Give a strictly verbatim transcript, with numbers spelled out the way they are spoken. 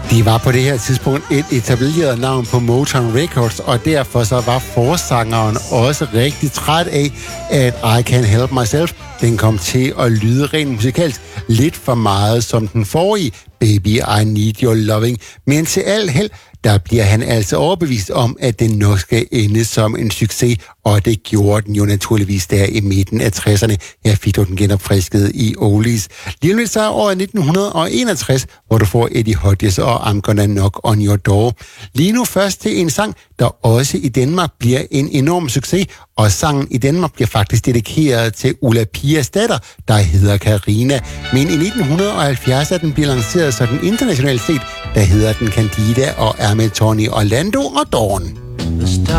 De var på det her tidspunkt et etableret navn på Motown Records, og derfor så var forsangeren også rigtig træt af, at I Can't Help Myself, den kom til at lyde rent musikalsk lidt for meget som den forrige, Baby I Need Your Loving. Men til al held, der bliver han altså overbevist om, at den nok skal ende som en succes, og det gjorde den jo naturligvis der i midten af tresserne. Her fik du den genopfrisket i Oldies. Lige nu så året nitten enogtres, hvor du får Eddie Hodges og I'm Gonna Knock on Your Door. Lige nu først til en sang, der også i Danmark bliver en enorm succes, og sangen i Danmark bliver faktisk dedikeret til Ulla Pias datter, der hedder Karina. Men i nitten halvfjerds er den blevet lanceret sådan internationalt set, der hedder den Candida og er med Tony Orlando og Dawn.